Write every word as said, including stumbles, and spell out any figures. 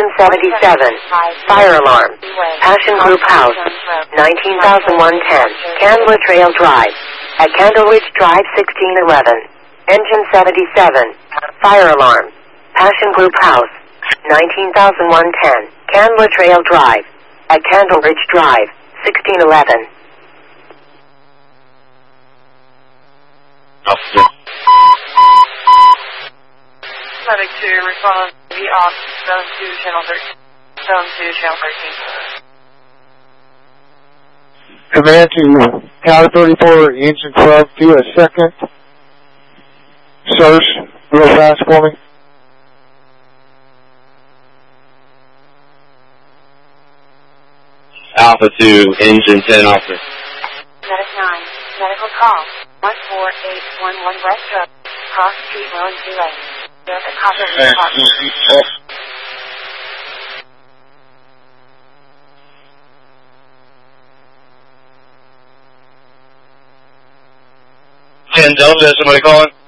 Engine seventy-seven. Fire alarm. Passion Group House. nineteen thousand one hundred ten. Candler Trail Drive. At Candle Ridge Drive sixteen eleven. Engine seventy-seven. Fire alarm. Passion Group House. nineteen thousand one hundred ten. Candler Trail Drive. At Candle Ridge Drive sixteen eleven. Medic two, respond to the off, zone two, channel thirteen. Zone two, channel thirteen. Command to Tower thirty-four, Engine twelve, do a second search real fast for me. Alpha two, Engine ten, officer. Medic nine, medical call, one four eight one one West Road, Cross Street, Wellington Lane. There's a cop of the department. ten Delta, somebody calling?